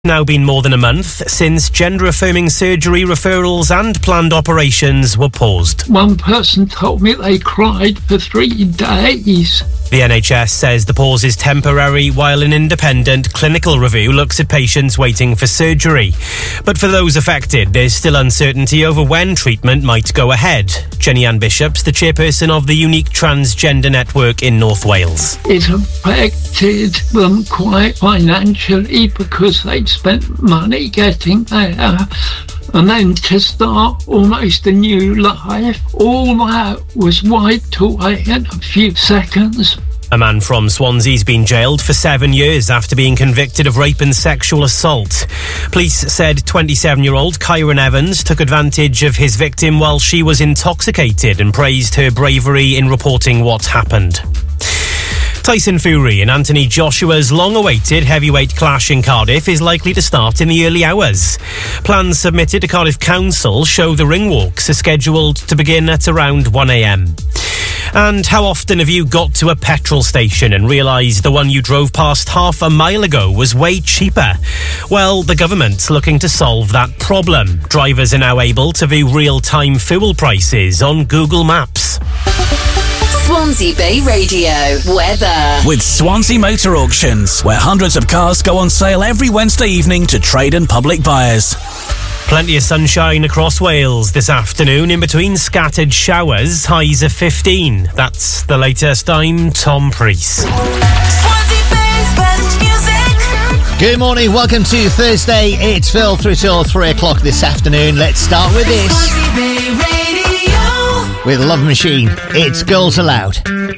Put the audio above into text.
Now been more than a month since gender-affirming surgery referrals and planned operations were paused. One person told me they cried for 3 days. The NHS says the pause is temporary while an independent clinical review looks at patients waiting for surgery. But for those affected, there's still uncertainty over when treatment might go ahead. Jenny Ann Bishop's the chairperson of the Unique Transgender Network in North Wales. It affected them quite financially because they'd spent money getting there. And then to start almost a new life, all that was wiped away in a few seconds. A man from Swansea's been jailed for 7 years after being convicted of rape and sexual assault. Police said 27-year-old Kyron Evans took advantage of his victim while she was intoxicated and praised her bravery in reporting what happened. Tyson Fury and Anthony Joshua's long-awaited heavyweight clash in Cardiff is likely to start in the early hours. Plans submitted to Cardiff Council show the ring walks are scheduled to begin at around 1 a.m. And how often have you got to a petrol station and realised the one you drove past half a mile ago was way cheaper? Well, the government's looking to solve that problem. Drivers are now able to view real-time fuel prices on Google Maps. Swansea Bay Radio weather with Swansea Motor Auctions, where hundreds of cars go on sale every Wednesday evening to trade and public buyers. Plenty of sunshine across Wales this afternoon in between scattered showers, highs of 15. That's the latest. I'm Tom Priest. Swansea Bay's best music. Good morning, welcome to Thursday. It's Phil through till 3 o'clock this afternoon. Let's start with this. Swansea Bay Radio. With Love Machine, it's Girls Aloud.